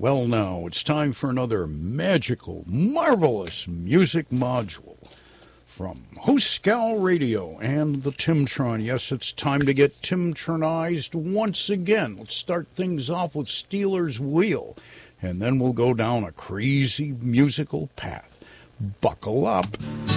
Well, now it's time for another magical, marvelous music module from Hoscal Radio and the Timtron. Yes, it's time to get Timtronized once again. Let's start things off with Stealers Wheel, and then we'll go down a crazy musical path. Buckle up.